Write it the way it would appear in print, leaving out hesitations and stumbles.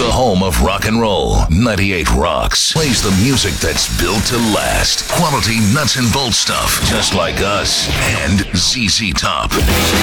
The home of rock and roll. 98 Rocks plays the music that's built to last. Quality nuts and bolts stuff, just like us and ZZ Top.